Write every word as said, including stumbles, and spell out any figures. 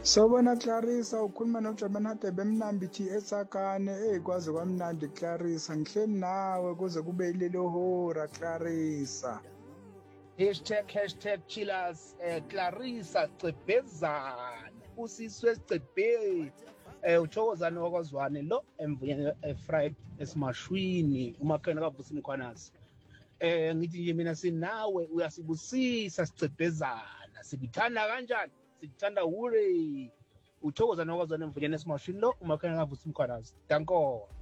Sawubona Clarissa, ukhuluma noJamani Hadebe Mnambithi eSakane. Hey kwaze kwamnandi Clarissa, ngihleli nawe kuze kube lelo hora Clarissa. Hashtag hashtag chillers eh Clarissa Cebhezana usiswe Cebhe eh uthokozana wakwazwane lo emvuyeni eFriday esimashwini umakhona kavusa imkhwanazi eh ngithi nje mina sinawe uyasibusisa Sicebhezana sikuthanda kanjani sikuthanda hure uthokozana wakwazwane emvuyeni esimashwini lo umakhona kavusa imkhwanazi danko.